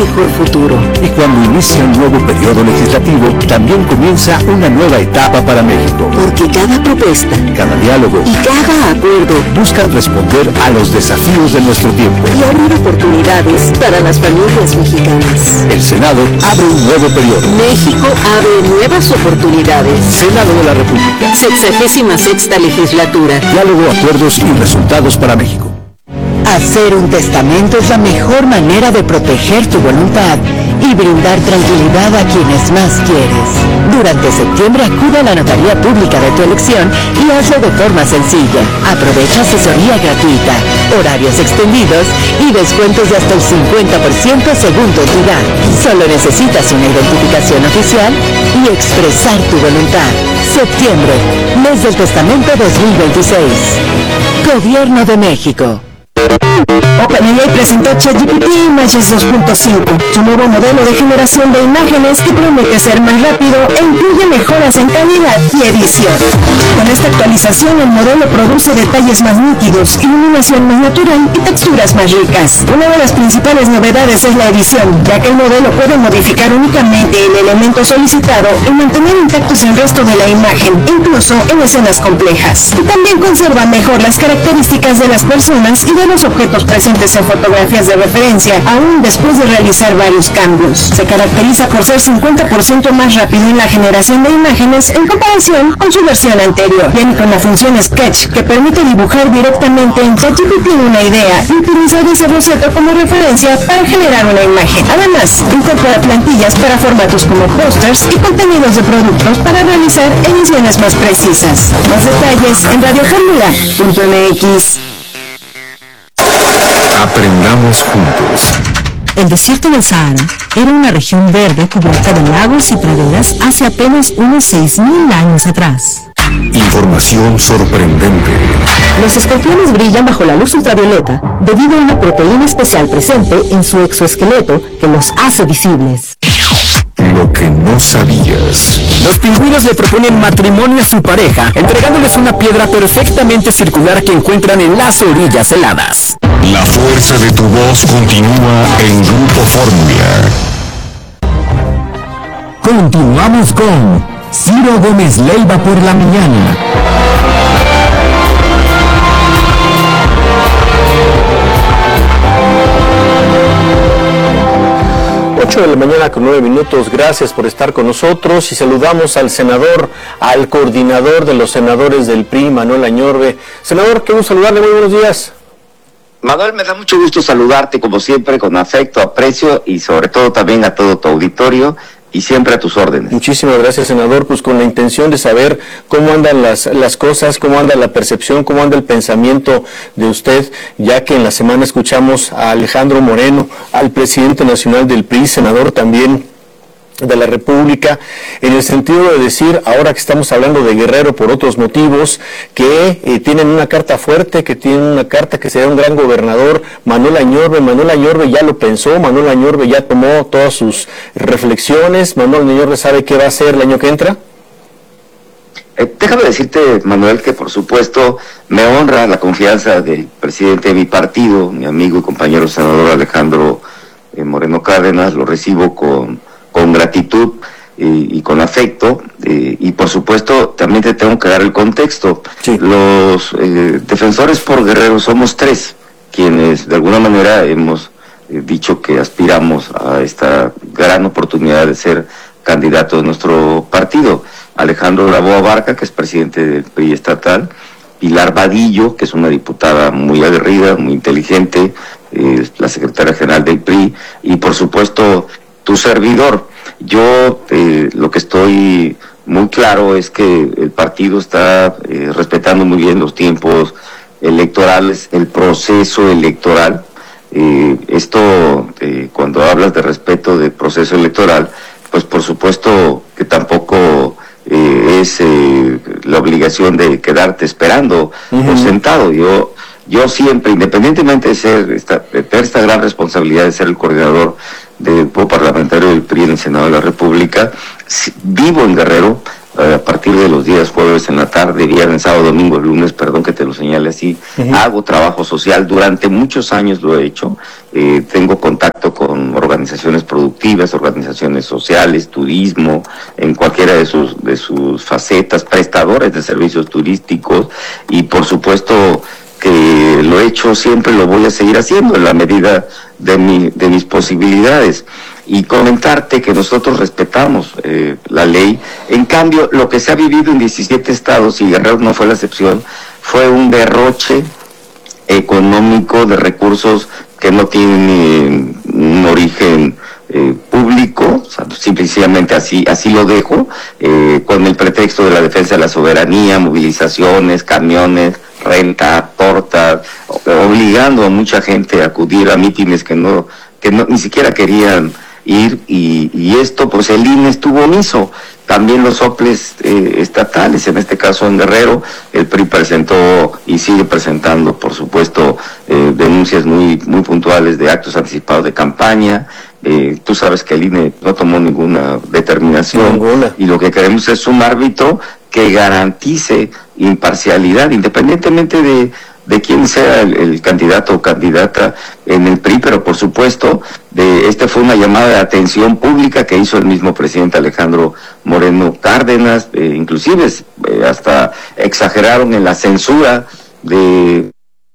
mejor futuro. Y cuando inicia un nuevo periodo legislativo, también comienza una nueva etapa para México. Porque cada propuesta, cada diálogo y cada acuerdo buscan responder a los desafíos de nuestro tiempo y abrir oportunidades para las familias mexicanas. El Senado abre un nuevo periodo. México abre nuevas oportunidades. Senado de la República. 66ª legislatura. Diálogo, acuerdos y resultados para México. Hacer un testamento es la mejor manera de proteger tu voluntad y brindar tranquilidad a quienes más quieres. Durante septiembre acude a la notaría pública de tu elección y hazlo de forma sencilla. Aprovecha asesoría gratuita, horarios extendidos y descuentos de hasta el 50% según tu entidad. Solo necesitas una identificación oficial y expresar tu voluntad. Septiembre, mes del testamento 2026. Gobierno de México. OpenAI presentó ChatGPT Images 2.5, su nuevo modelo de generación de imágenes que promete ser más rápido e incluye mejoras en calidad y edición. Con esta actualización, el modelo produce detalles más nítidos, iluminación más natural y texturas más ricas. Una de las principales novedades es la edición, ya que el modelo puede modificar únicamente el elemento solicitado y mantener intactos el resto de la imagen, incluso en escenas complejas. Y también conserva mejor las características de las personas y de los objetos presentes en fotografías de referencia, aún después de realizar varios cambios. Se caracteriza por ser 50% más rápido en la generación de imágenes en comparación con su versión anterior. Viene con la función Sketch, que permite dibujar directamente en ChatGPT una idea y utilizar ese boceto como referencia para generar una imagen. Además, incorpora plantillas para formatos como pósters y contenidos de productos para realizar ediciones más precisas. Más detalles en radioformula.mx. Aprendamos juntos. El desierto del Sahara era una región verde cubierta de lagos y praderas hace apenas unos 6.000 años atrás. Información sorprendente. Los escorpiones brillan bajo la luz ultravioleta debido a una proteína especial presente en su exoesqueleto que los hace visibles. Lo que no sabías. Los pingüinos le proponen matrimonio a su pareja, entregándoles una piedra perfectamente circular que encuentran en las orillas heladas. La fuerza de tu voz continúa en Grupo Fórmula. Continuamos con Ciro Gómez Leiva por la mañana. 8 de la mañana con 9 minutos, gracias por estar con nosotros y saludamos al senador, al coordinador de los senadores del PRI, Manuel Añorbe. Senador, qué gusto saludarle, muy buenos días. Manuel, me da mucho gusto saludarte como siempre, con afecto, aprecio y sobre todo también a todo tu auditorio y siempre a tus órdenes. Muchísimas gracias, senador, pues con la intención de saber cómo andan las cosas, cómo anda la percepción, cómo anda el pensamiento de usted, ya que en la semana escuchamos a Alejandro Moreno, al presidente nacional del PRI, senador también de la República, en el sentido de decir, ahora que estamos hablando de Guerrero por otros motivos, que tienen una carta fuerte, que tienen una carta que será un gran gobernador, Manuel Añorbe ya lo pensó, Manuel Añorbe ya tomó todas sus reflexiones, Manuel Añorbe sabe qué va a hacer el año que entra. Déjame decirte, Manuel, que por supuesto me honra la confianza del presidente de mi partido, mi amigo y compañero senador Alejandro Moreno Cárdenas, lo recibo con gratitud y con afecto, y por supuesto también te tengo que dar el contexto. Sí. Los defensores por Guerrero somos tres, quienes de alguna manera hemos dicho que aspiramos a esta gran oportunidad de ser candidato de nuestro partido. Alejandro Graboa Barca, que es presidente del PRI estatal, Pilar Vadillo, que es una diputada muy aguerrida, muy inteligente, la secretaria general del PRI, y por supuesto tu servidor. Yo lo que estoy muy claro es que el partido está respetando muy bien los tiempos electorales, el proceso electoral. Cuando hablas de respeto del proceso electoral, pues por supuesto que tampoco es la obligación de quedarte esperando o sentado. Yo siempre, independientemente de tener esta gran responsabilidad de ser el coordinador del grupo parlamentario del PRI en el Senado de la República, vivo en Guerrero, a partir de los días jueves en la tarde, viernes, sábado, domingo, lunes, perdón que te lo señale así, hago trabajo social, durante muchos años lo he hecho, tengo contacto con organizaciones productivas, organizaciones sociales, turismo, en cualquiera de sus facetas, prestadores de servicios turísticos, y por supuesto que lo he hecho siempre, lo voy a seguir haciendo en la medida de mis posibilidades. Y comentarte que nosotros respetamos la ley. En cambio, lo que se ha vivido en 17 estados, y Guerrero no fue la excepción, fue un derroche económico de recursos que no tienen un origen público, o sea, simplemente así lo dejo, con el pretexto de la defensa de la soberanía, movilizaciones, camiones, renta, tortas, obligando a mucha gente a acudir a mítines que no ni siquiera querían ir, y esto pues el INE estuvo omiso. También los soples estatales, en este caso en Guerrero, el PRI presentó y sigue presentando, por supuesto, denuncias muy puntuales de actos anticipados de campaña. Tú sabes que el INE no tomó ninguna determinación, y lo que queremos es un árbitro que garantice imparcialidad, independientemente de quién sea el candidato o candidata en el PRI, pero por supuesto, fue una llamada de atención pública que hizo el mismo presidente Alejandro Moreno Cárdenas, inclusive hasta exageraron en la censura de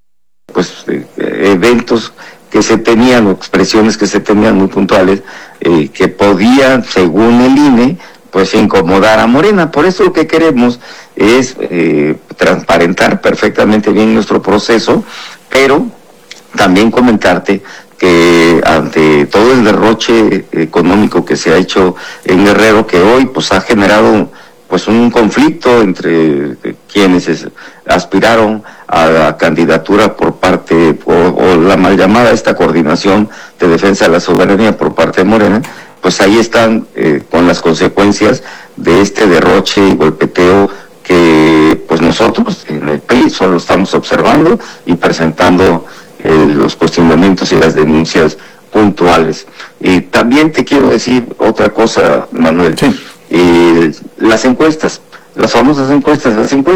eventos que se tenían, o expresiones que se tenían muy puntuales, que podían, según el INE, pues incomodar a Morena. Por eso lo que queremos es transparentar perfectamente bien nuestro proceso, pero también comentarte que ante todo el derroche económico que se ha hecho en Guerrero, que hoy pues ha generado pues un conflicto entre quienes aspiraron a la candidatura por parte, o la mal llamada esta coordinación de defensa de la soberanía por parte de Morena, pues ahí están con las consecuencias de este derroche y golpeteo que pues nosotros en el PRI solo estamos observando y presentando los cuestionamientos y las denuncias puntuales. También te quiero decir otra cosa, Manuel. Sí. Las encuestas, las famosas encuestas,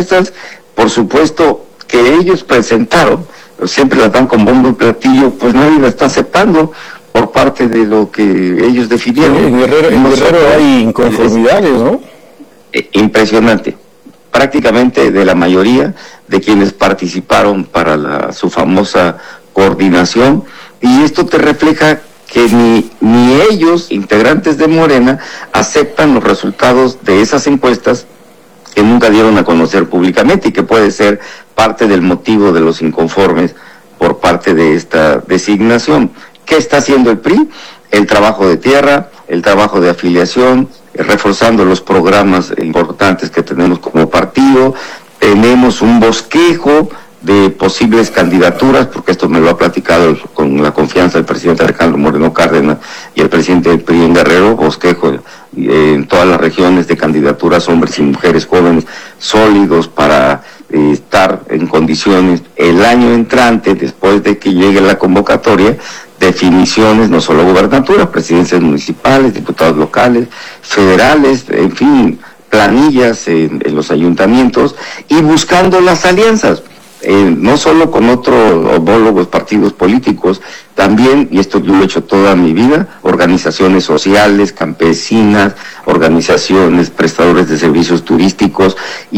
por supuesto que ellos presentaron, siempre las dan con bombo y platillo, pues nadie la está aceptando por parte de lo que ellos definieron. En Guerrero hay inconformidades, ¿no? Impresionante. Prácticamente de la mayoría de quienes participaron para su famosa coordinación, y esto te refleja que ni ellos, integrantes de Morena, aceptan los resultados de esas encuestas que nunca dieron a conocer públicamente, y que puede ser parte del motivo de los inconformes por parte de esta designación. ¿Qué está haciendo el PRI? El trabajo de tierra, el trabajo de afiliación, reforzando los programas importantes que tenemos como partido. Tenemos un bosquejo de posibles candidaturas, porque esto me lo ha platicado con la confianza del presidente Alejandro Moreno Cárdenas y el presidente del PRI en Guerrero, bosquejo en todas las regiones de candidaturas, hombres y mujeres jóvenes sólidos para estar en condiciones el año entrante, después de que llegue la convocatoria, definiciones, no solo gubernatura, presidencias municipales, diputados locales, federales, en fin, planillas en los ayuntamientos, y buscando las alianzas. No solo con otros homólogos partidos políticos, también, y esto yo lo he hecho toda mi vida, organizaciones sociales, campesinas, organizaciones, prestadores de servicios turísticos,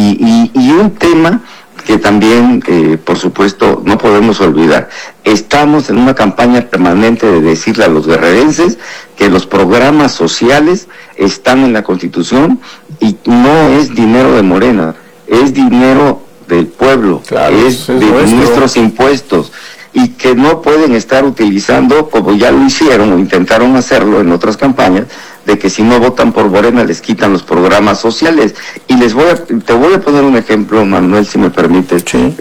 y un tema que también, por supuesto, no podemos olvidar. Estamos en una campaña permanente de decirle a los guerrerenses que los programas sociales están en la Constitución, y no es dinero de Morena, es dinero del pueblo, claro, es de nuestros impuestos, y que no pueden estar utilizando, como ya lo hicieron o intentaron hacerlo en otras campañas, de que si no votan por Morena les quitan los programas sociales. Y te voy a poner un ejemplo, Manuel, si me permites, sí.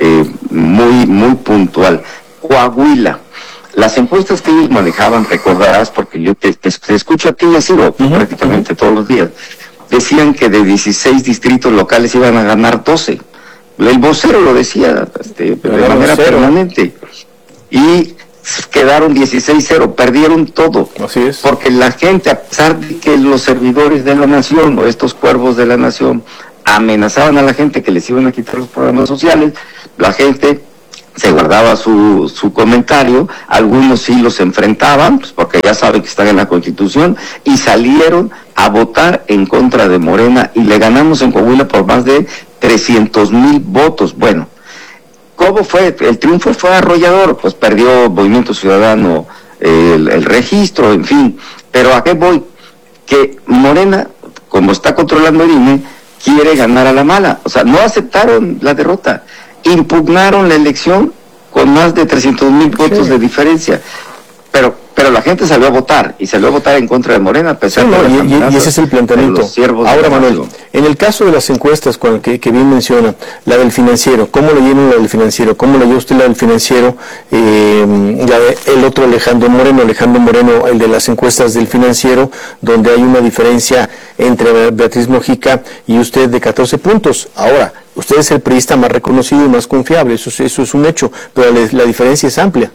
Muy puntual. Coahuila. Las encuestas que ellos manejaban, recordarás, porque yo te escucho a ti y así prácticamente todos los días, decían que de 16 distritos locales iban a ganar 12. El vocero lo decía de manera permanente. Y quedaron 16-0, perdieron todo. Así es. Porque la gente, a pesar de que los servidores de la nación o estos cuervos de la nación amenazaban a la gente que les iban a quitar los programas sociales, la gente se guardaba su comentario, algunos sí los enfrentaban, pues porque ya saben que están en la Constitución, y salieron a votar en contra de Morena, y le ganamos en Coahuila por más de 300,000 votos. Bueno, ¿cómo fue? El triunfo fue arrollador, pues perdió Movimiento Ciudadano el registro, en fin. Pero ¿a qué voy? Que Morena, como está controlando el INE, quiere ganar a la mala. O sea, no aceptaron la derrota, impugnaron la elección con más de 300,000 votos de diferencia. Pero la gente salió a votar, y salió a votar en contra de Morena, a pesar de y ese es el planteamiento. Ahora, Manuel, en el caso de las encuestas que bien menciona, la del Financiero, ¿cómo le llena la del Financiero? ¿Cómo le lleva usted la del Financiero? El otro Alejandro Moreno, el de las encuestas del Financiero, donde hay una diferencia entre Beatriz Mojica y usted de 14 puntos. Ahora, usted es el priista más reconocido y más confiable, eso es un hecho, pero la diferencia es amplia.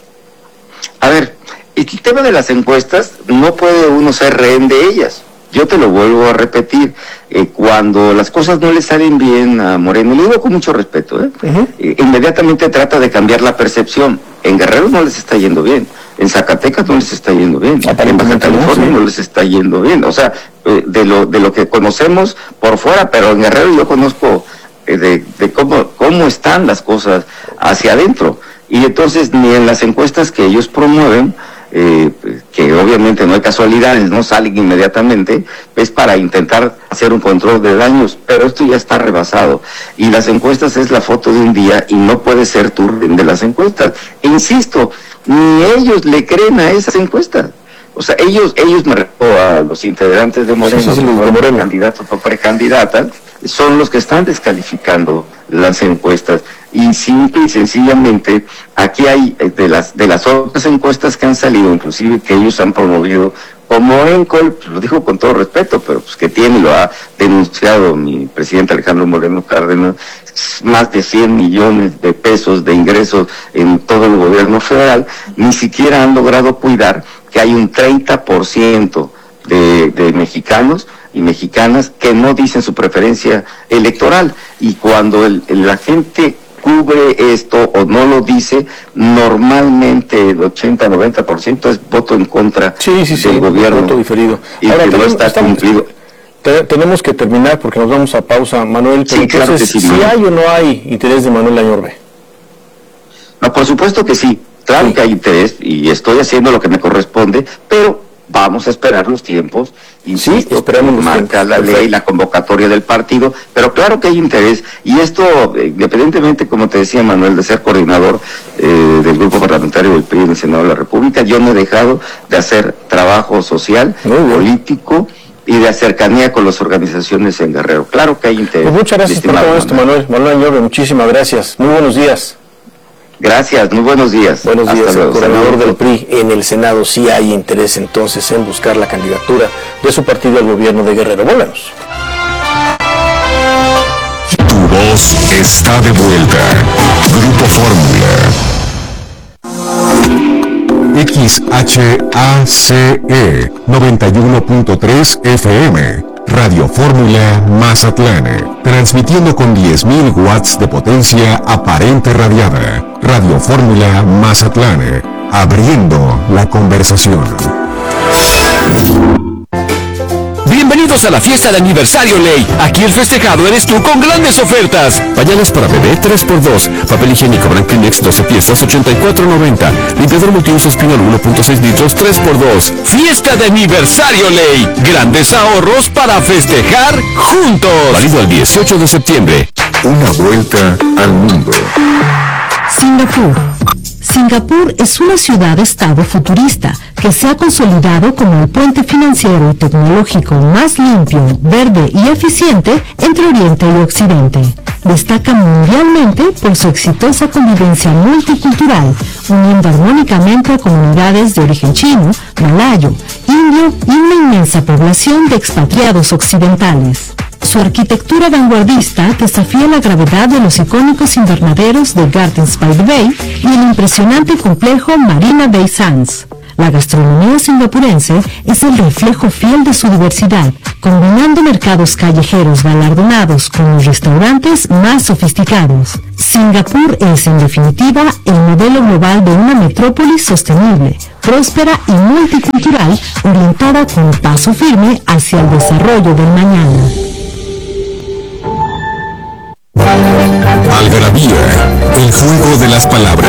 A ver, el tema de las encuestas, no puede uno ser rehén de ellas. Yo te lo vuelvo a repetir, cuando las cosas no le salen bien a Moreno, y lo digo con mucho respeto, inmediatamente trata de cambiar la percepción. En Guerrero no les está yendo bien, en Zacatecas no les está yendo bien, en Baja California no les está yendo bien. O sea, de lo que conocemos por fuera, pero en Guerrero yo conozco de cómo están las cosas hacia adentro. Y entonces ni en las encuestas que ellos promueven, que obviamente no hay casualidades, no salen inmediatamente, es para intentar hacer un control de daños, pero esto ya está rebasado. Y las encuestas es la foto de un día, y no puede ser tu de las encuestas. E insisto, ni ellos le creen a esas encuestas. O sea, ellos me refiero a los integrantes de Moreno, candidatos o precandidatas, son los que están descalificando las encuestas. Y simple y sencillamente, aquí hay de las otras encuestas que han salido, inclusive que ellos han promovido, como Encol, lo digo con todo respeto, pero pues que tiene, lo ha denunciado mi presidente Alejandro Moreno Cárdenas, más de 100 millones de pesos de ingresos en todo el gobierno federal, ni siquiera han logrado cuidar que hay un 30% de mexicanos y mexicanas que no dicen su preferencia electoral, y cuando la gente cubre esto o no lo dice, normalmente el 80-90% es voto en contra del gobierno, voto diferido. Y ahora, que no está cumplido. Tenemos que terminar porque nos vamos a pausa, Manuel, pero entonces, claro que sí, ¿si hay o no hay interés de Manuel Añorbe? No, por supuesto que sí, claro que hay interés, y estoy haciendo lo que me corresponde, pero vamos a esperar los tiempos, insisto, esperamos, marca la ley, la convocatoria del partido, pero claro que hay interés, y esto, independientemente, como te decía Manuel, de ser coordinador del grupo parlamentario del PRI en el Senado de la República, yo no he dejado de hacer trabajo social, político, y de cercanía con las organizaciones en Guerrero. Claro que hay interés. Pues muchas gracias por todo esto, Manuel Añorbe, muchísimas gracias, muy buenos días. Gracias, muy buenos días. Buenos días, el coordinador del PRI en el Senado. Sí hay interés entonces en buscar la candidatura de su partido al gobierno de Guerrero. Volvemos. Tu voz está de vuelta. Grupo Fórmula. XHACE 91.3 FM. Radio Fórmula Mazatlán, transmitiendo con 10.000 watts de potencia aparente radiada. Radio Fórmula Mazatlán, abriendo la conversación. Bienvenidos a la fiesta de aniversario Ley. Aquí el festejado eres tú con grandes ofertas. Pañales para bebé 3x2. Papel higiénico Branquinex 12 piezas 84.90. Limpiador multiusos Pinol 1.6 litros 3x2. Fiesta de aniversario Ley. Grandes ahorros para festejar juntos. Válido al 18 de septiembre. Una vuelta al mundo. Singapur. Singapur es una ciudad-estado futurista que se ha consolidado como el puente financiero y tecnológico más limpio, verde y eficiente entre Oriente y Occidente. Destaca mundialmente por su exitosa convivencia multicultural, uniendo armónicamente a comunidades de origen chino, malayo, indio y una inmensa población de expatriados occidentales. Su arquitectura vanguardista desafía la gravedad de los icónicos invernaderos de Gardens by the Bay y el impresionante complejo Marina Bay Sands. La gastronomía singapurense es el reflejo fiel de su diversidad, combinando mercados callejeros galardonados con los restaurantes más sofisticados. Singapur es, en definitiva, el modelo global de una metrópolis sostenible, próspera y multicultural, orientada con paso firme hacia el desarrollo del mañana. Algarabía, el juego de las palabras.